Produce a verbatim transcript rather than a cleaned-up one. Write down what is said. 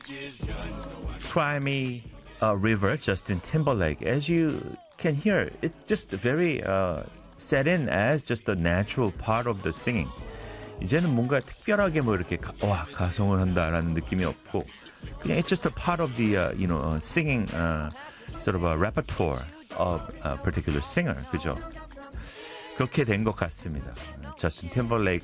Cry Me a River, Justin Timberlake. As you can hear, it's just very uh, set in as just a natural part of the singing. 이제는 뭔가 특별하게 뭐 이렇게 가, 와 가성을 한다라는 느낌이 없고 그냥 it's just a part of the uh, you know uh, singing uh, sort of a repertoire of a particular singer. 그죠? 그렇게 된 것 같습니다. 저스틴 팀벌레이크